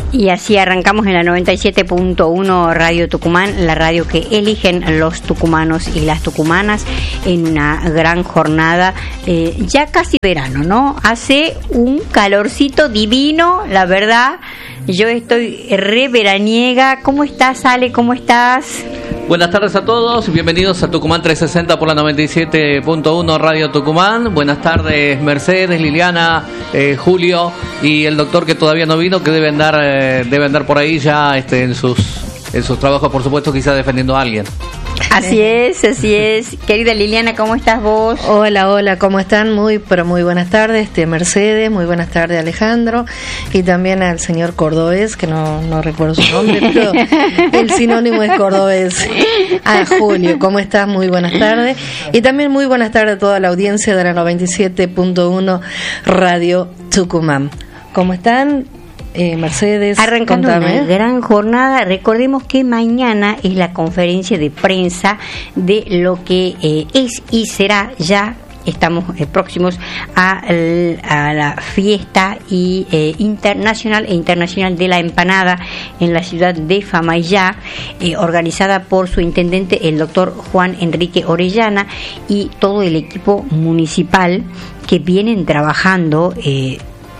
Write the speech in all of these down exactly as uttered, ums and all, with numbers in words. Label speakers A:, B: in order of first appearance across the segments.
A: Y así arrancamos en la noventa y siete punto uno Radio Tucumán, la radio que eligen los tucumanos y las tucumanas en una gran jornada, eh, ya casi verano, ¿no? Hace un calorcito divino, la verdad. Yo estoy re veraniega. ¿Cómo estás, Ale? ¿Cómo estás?
B: Buenas tardes a todos, bienvenidos a Tucumán trescientos sesenta por la noventa y siete punto uno Radio Tucumán. Buenas tardes Mercedes, Liliana, eh, Julio y el doctor que todavía no vino, que debe andar, eh, debe andar por ahí ya este, en sus en sus trabajos, por supuesto, quizás defendiendo a alguien.
A: Así es, así es. Querida Liliana, ¿cómo estás vos?
C: Hola, hola, ¿cómo están? Muy, pero muy buenas tardes, este, Mercedes, muy buenas tardes, Alejandro, y también al señor Cordobés, que no, no recuerdo su nombre, pero el sinónimo es Cordobés. A Julio, ¿cómo estás? Muy buenas tardes. Y también muy buenas tardes a toda la audiencia de la noventa y siete punto uno Radio Tucumán. ¿Cómo están? Eh, Mercedes,
A: arrancando
C: contame.
A: Una gran jornada. Recordemos que mañana es la conferencia de prensa de lo que eh, es y será ya. Estamos eh, próximos a, a la fiesta y, eh, internacional e internacional de la empanada en la ciudad de Famaillá, eh, organizada por su intendente, el doctor Juan Enrique Orellana, y todo el equipo municipal que vienen trabajando eh,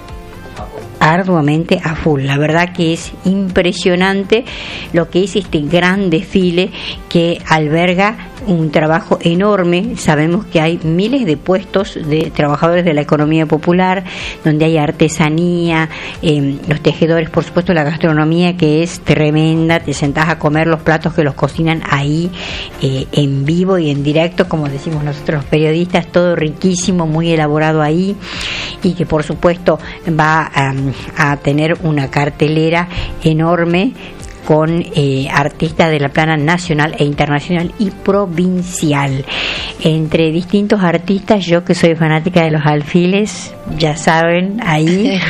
A: arduamente a full. La verdad que es impresionante lo que es este gran desfile que alberga un trabajo enorme. Sabemos que hay miles de puestos de trabajadores de la economía popular, donde hay artesanía, eh, los tejedores, por supuesto la gastronomía, que es tremenda. Te sentás a comer los platos que los cocinan ahí eh, en vivo y en directo, como decimos nosotros los periodistas, todo riquísimo, muy elaborado ahí, y que por supuesto va um, a tener una cartelera enorme con eh, artistas de la plana nacional e internacional y provincial. Entre distintos artistas, yo que soy fanática de los alfiles, ya saben, ahí.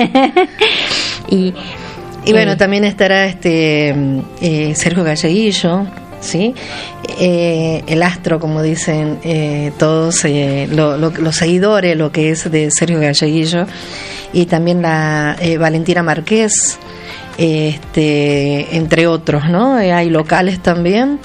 A: y,
C: y bueno, eh, también estará este eh, Sergio Galleguillo, ¿sí? Eh, el astro, como dicen eh, todos eh, lo, lo, los seguidores, lo que es de Sergio Galleguillo, y también la eh, Valentina Márquez, este, entre otros, ¿no? Eh, hay locales también.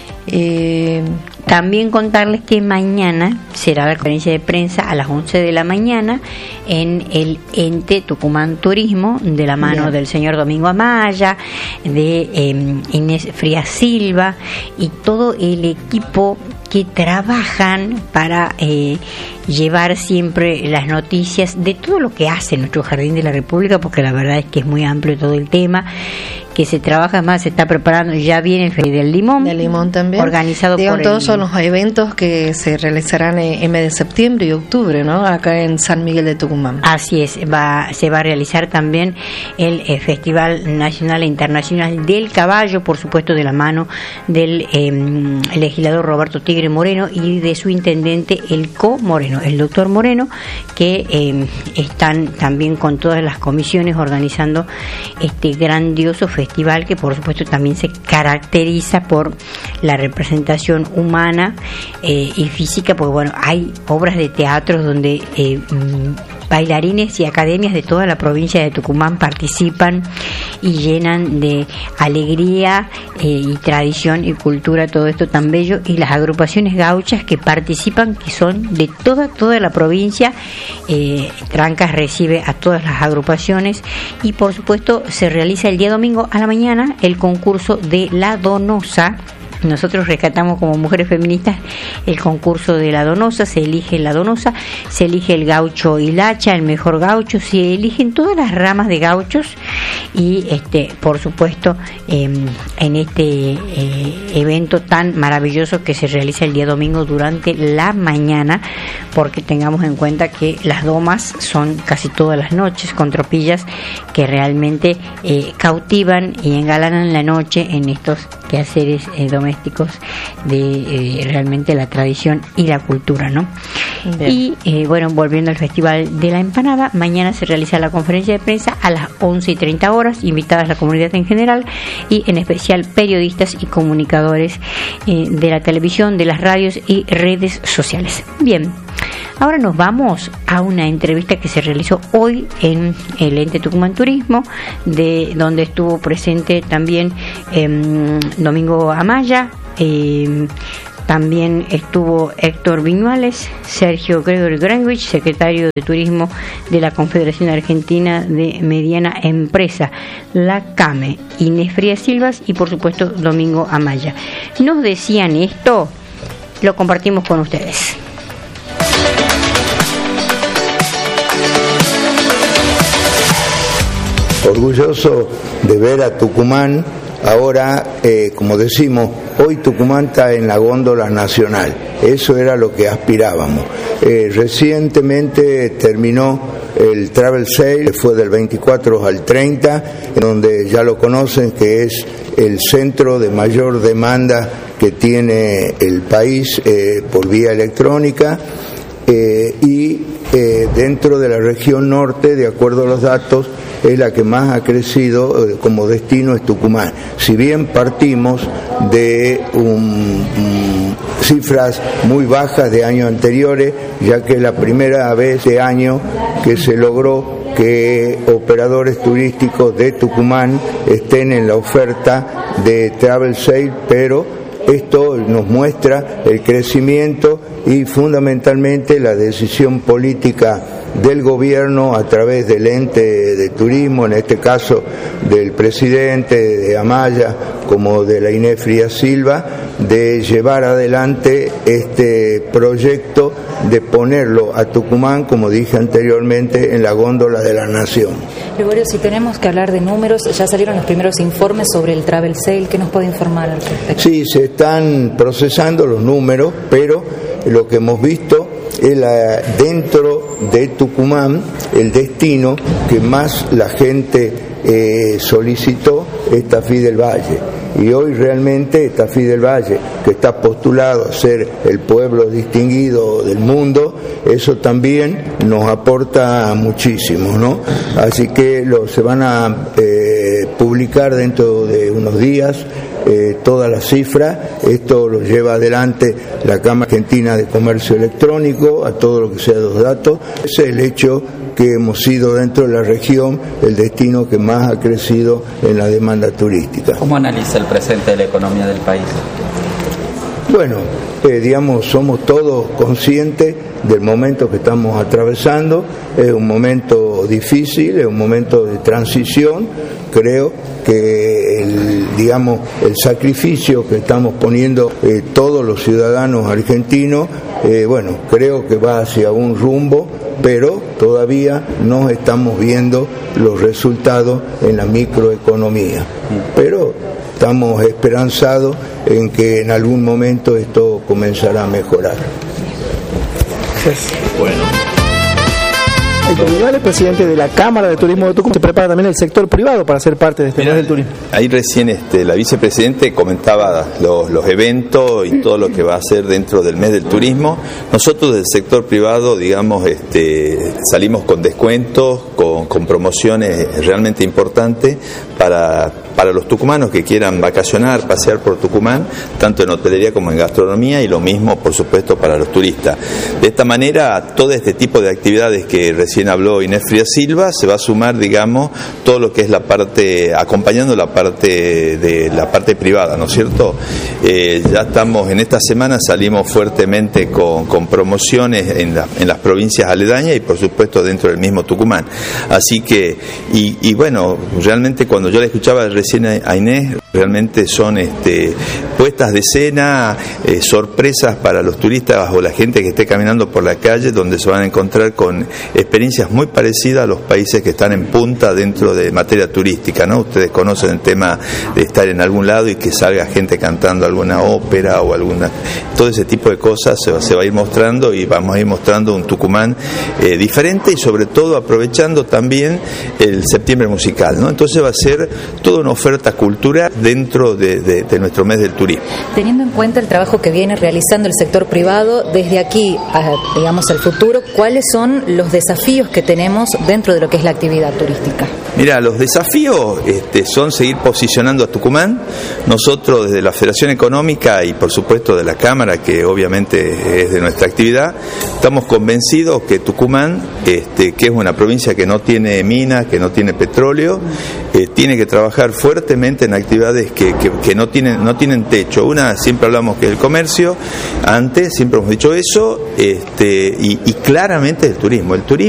C: Eh,
A: También contarles que mañana será la conferencia de prensa a las once de la mañana en el ente Tucumán Turismo, de la mano Bien. del señor Domingo Amaya, de eh, Inés Frías Silva y todo el equipo que trabajan para eh, llevar siempre las noticias de todo lo que hace nuestro Jardín de la República, porque la verdad es que es muy amplio todo el tema, que se trabaja más, se está preparando, ya viene el Festival del Limón,
C: del Limón también,
A: organizado
C: Digo,
A: por
C: todos
A: el...
C: son los eventos que se realizarán en, en mes de septiembre y octubre, ¿no? Acá en San Miguel de Tucumán.
A: Así es, va, se va a realizar también el eh, Festival Nacional e Internacional del Caballo, por supuesto de la mano del eh, legislador Roberto Tigre Moreno y de su intendente el Co Moreno, el doctor Moreno, que eh, están también con todas las comisiones organizando este grandioso festival, que por supuesto también se caracteriza por la representación humana eh, y física, porque bueno, hay obras de teatro donde eh, bailarines y academias de toda la provincia de Tucumán participan y llenan de alegría eh, y tradición y cultura todo esto tan bello, y las agrupaciones gauchas que participan, que son de toda toda la provincia. eh, Trancas recibe a todas las agrupaciones, y por supuesto se realiza el día domingo a la mañana el concurso de la Donosa. Nosotros rescatamos como mujeres feministas el concurso de la Donosa, se elige la Donosa, se elige el gaucho hilacha, el mejor gaucho, se eligen todas las ramas de gauchos, y este por supuesto eh, en este eh, evento tan maravilloso que se realiza el día domingo durante la mañana, porque tengamos en cuenta que las domas son casi todas las noches, con tropillas que realmente eh, cautivan y engalanan la noche en estos quehaceres eh, domésticos de eh, realmente la tradición y la cultura, ¿no? Bien. Y eh, bueno, volviendo al Festival de la Empanada, mañana se realiza la conferencia de prensa a las once y treinta horas, invitadas la comunidad en general y en especial periodistas y comunicadores eh, de la televisión, de las radios y redes sociales. Bien, Ahora nos vamos a una entrevista que se realizó hoy en el ente Tucumán Turismo, de donde estuvo presente también eh, Domingo Amaya, eh, también estuvo Héctor Viñuales, Sergio Gregory Greenwich, secretario de Turismo de la Confederación Argentina de Mediana Empresa, la CAME, Inés Frías Silvas y por supuesto Domingo Amaya. Nos decían esto, lo compartimos con ustedes.
D: Orgulloso de ver a Tucumán. Ahora, eh, como decimos, hoy Tucumán está en la góndola nacional. Eso era lo que aspirábamos. Eh, recientemente terminó el Travel Sale, que fue del veinticuatro al treinta, en donde ya lo conocen, que es el centro de mayor demanda que tiene el país eh, por vía electrónica. Eh, y eh, dentro de la región norte, de acuerdo a los datos, es la que más ha crecido eh, como destino es Tucumán. Si bien partimos de un, un, cifras muy bajas de años anteriores, ya que es la primera vez de año que se logró que operadores turísticos de Tucumán estén en la oferta de Travel Sale, pero esto nos muestra el crecimiento y fundamentalmente la decisión política del gobierno a través del ente de turismo, en este caso del presidente de Amaya como de la Inés Frías Silva, de llevar adelante este proyecto de ponerlo a Tucumán, como dije anteriormente, en la góndola de la nación.
E: Gregorio, si tenemos que hablar de números, ya salieron los primeros informes sobre el Travel Sale, ¿qué nos puede informar al respecto?
D: Sí, se están procesando los números, pero lo que hemos visto es la, dentro de Tucumán, el destino que más la gente eh, solicitó es Tafí del Valle. Y hoy realmente Tafí del Valle, que está postulado a ser el pueblo distinguido del mundo, eso también nos aporta muchísimo, ¿no? Así que lo, se van a eh, publicar dentro de unos días eh, todas las cifras. Esto lo lleva adelante la Cámara Argentina de Comercio Electrónico, a todo lo que sea los datos. Ese es el hecho que hemos sido dentro de la región el destino que más ha crecido en la demanda turística.
F: ¿Cómo analiza el presente de la economía del país?
D: Bueno, eh, digamos, somos todos conscientes del momento que estamos atravesando. Es un momento difícil, es un momento de transición. Creo que el, digamos, el sacrificio que estamos poniendo eh, todos los ciudadanos argentinos, eh, bueno, creo que va hacia un rumbo, pero todavía no estamos viendo los resultados en la microeconomía. Pero estamos esperanzados en que en algún momento esto comenzará a mejorar.
G: Bueno. Héctor Viñuales, presidente de la Cámara de Turismo de Tucumán, se prepara también el sector privado para ser parte de este mes del turismo.
H: Ahí recién este, la vicepresidente comentaba los, los eventos y todo lo que va a hacer dentro del mes del turismo. Nosotros del sector privado, digamos, este, salimos con descuentos, con, con promociones realmente importantes para, para los tucumanos que quieran vacacionar, pasear por Tucumán, tanto en hotelería como en gastronomía, y lo mismo, por supuesto, para los turistas. De esta manera, todo este tipo de actividades que recién habló Inés Frías Silva, se va a sumar, digamos, todo lo que es la parte, acompañando la parte de la parte privada, ¿no es cierto? Eh, ya estamos, en esta semana salimos fuertemente con, con promociones en, la, en las provincias aledañas y por supuesto dentro del mismo Tucumán. Así que, y, y bueno, realmente cuando yo la escuchaba recién a Inés, realmente son este, puestas de escena, eh, sorpresas para los turistas o la gente que esté caminando por la calle, donde se van a encontrar con experiencias muy parecidas a los países que están en punta dentro de materia turística, ¿no? Ustedes conocen el tema de estar en algún lado y que salga gente cantando alguna ópera o alguna... Todo ese tipo de cosas se va, se va a ir mostrando y vamos a ir mostrando un Tucumán eh, diferente y sobre todo aprovechando también el septiembre musical, ¿no? Entonces va a ser toda una oferta cultural dentro de, de, de nuestro mes del turismo.
E: Teniendo en cuenta el trabajo que viene realizando el sector privado, desde aquí, a, digamos, al futuro, ¿cuáles son los desafíos que tenemos dentro de lo que es la actividad turística?
H: Mira, los desafíos este, son seguir posicionando a Tucumán. Nosotros desde la Federación Económica y por supuesto de la Cámara, que obviamente es de nuestra actividad, estamos convencidos que Tucumán, este, que es una provincia que no tiene minas, que no tiene petróleo, eh, tiene que trabajar fuertemente en actividades que, que, que no tienen no tienen techo. Una, siempre hablamos que es el comercio, antes siempre hemos dicho eso, este, y, y claramente el turismo. El turismo